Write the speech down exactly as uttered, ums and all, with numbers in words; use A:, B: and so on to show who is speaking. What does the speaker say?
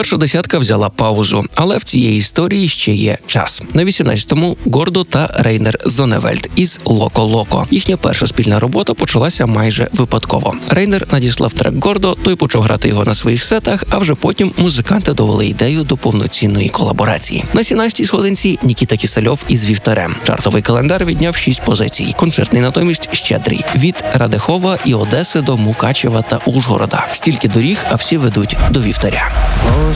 A: Перша десятка взяла паузу, але в цієї історії ще є час. На вісімнадцятому Гордо та Рейнер Зонневельд із «Локо Локо». Їхня перша спільна робота почалася майже випадково. Рейнер надіслав трек Гордо, той почав грати його на своїх сетах, а вже потім музиканти довели ідею до повноцінної колаборації. На сімнадцятій сходинці Нікіта Кісельов із «Вівтарем». Чартовий календар відняв шість позицій. Концертний натомість щедрий. Від Радехова і Одеси до Мукачева та Ужгорода. Стільки доріг, а всі ведуть до «Вівтаря».